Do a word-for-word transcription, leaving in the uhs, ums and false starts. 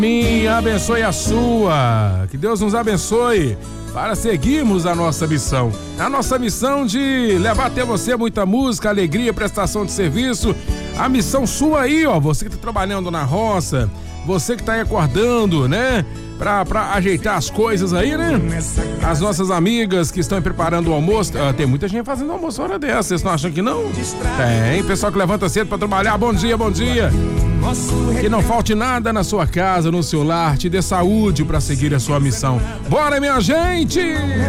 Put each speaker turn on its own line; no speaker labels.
Minha, abençoe a sua. Que Deus nos abençoe para seguirmos a nossa missão. A nossa missão de levar até você muita música, alegria, prestação de serviço. A missão sua aí, ó, você que tá trabalhando na roça, você que tá aí acordando, né? Pra, pra ajeitar as coisas aí, né? As nossas amigas que estão preparando o almoço. Ah, tem muita gente fazendo almoço hora dessa, vocês não acham que não? Tem, pessoal que levanta cedo pra trabalhar. Bom dia, bom dia. Que não falte nada na sua casa, no seu lar, te dê saúde pra seguir a sua missão. Bora, minha gente!